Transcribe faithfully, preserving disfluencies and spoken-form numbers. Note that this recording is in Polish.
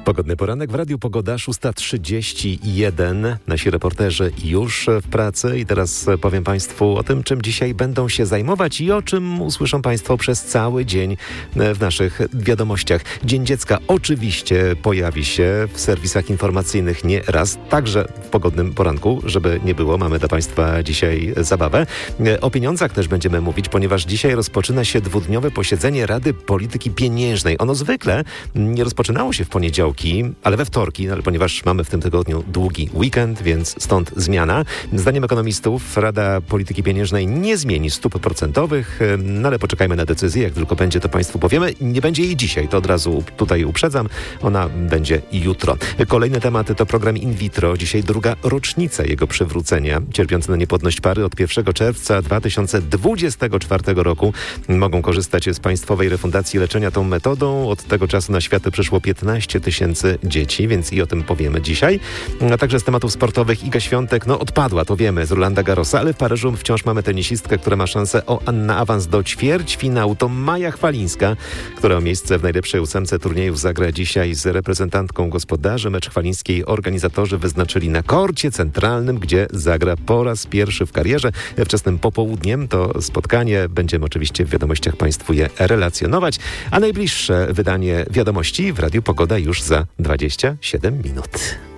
Pogodny poranek w Radiu Pogoda, szósta trzydzieści jeden. Nasi reporterzy już w pracy i teraz powiem Państwu o tym, czym dzisiaj będą się zajmować i o czym usłyszą Państwo przez cały dzień w naszych wiadomościach. Dzień Dziecka oczywiście pojawi się w serwisach informacyjnych nie raz, także w Pogodnym poranku, żeby nie było. Mamy dla Państwa dzisiaj zabawę. O pieniądzach też będziemy mówić, ponieważ dzisiaj rozpoczyna się dwudniowe posiedzenie Rady Polityki Pieniężnej. Ono zwykle nie rozpoczynało się w poniedziałki, ale we wtorki, ale ponieważ mamy w tym tygodniu długi weekend, więc stąd zmiana. Zdaniem ekonomistów Rada Polityki Pieniężnej nie zmieni stóp procentowych, no ale poczekajmy na decyzję, jak tylko będzie, to Państwu powiemy. Nie będzie jej dzisiaj, to od razu tutaj uprzedzam, ona będzie jutro. Kolejny temat to program in vitro. Dzisiaj druga rocznica jego przywrócenia. Cierpiące na niepłodność pary od pierwszego czerwca dwa tysiące dwudziestego czwartego roku mogą korzystać z państwowej refundacji leczenia tą metodą. Od tego czasu na świat przyszło piętnaście tysięcy dzieci, więc i o tym powiemy dzisiaj. A także z tematów sportowych Iga Świątek, no odpadła, to wiemy, z Rolanda Garrosa, ale w Paryżu wciąż mamy tenisistkę, która ma szansę o, na awans do ćwierćfinału. To Maja Chwalińska, która o miejsce w najlepszej ósemce turniejów zagra dzisiaj z reprezentantką gospodarzy. Mecz chwalińskiej organizatorzy wyznaczyli na korcie centralnym, gdzie zagra po raz pierwszy w karierze. Wczesnym popołudniem to spotkanie. Będziemy oczywiście w wiadomościach Państwu je relacjonować, a najbliższe wydanie wiadomości w Radiu Pogoda już za dwadzieścia siedem minut.